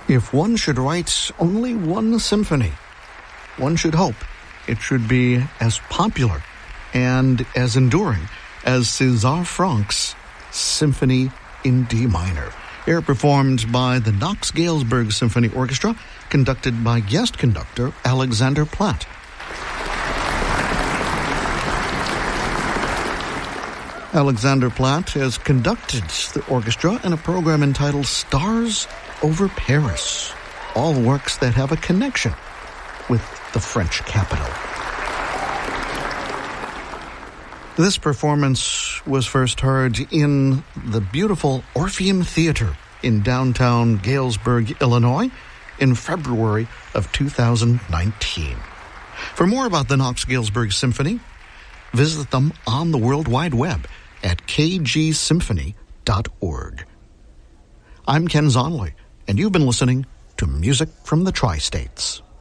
If one should write only one symphony, one should hope it should be as popular and as enduring as César Franck's Symphony in D minor, here performed by the Knox-Galesburg Symphony Orchestra, conducted by guest conductor Alexander Platt. Alexander Platt has conducted the orchestra in a program entitled Stars Over Paris, all works that have a connection with the French capital. This performance was first heard in the beautiful Orpheum Theater in downtown Galesburg, Illinois, in February of 2019. For more about the Knox-Galesburg Symphony, visit them on the World Wide Web at kgsymphony.org. I'm Ken Zonley, and you've been listening to Music from the Tri-States.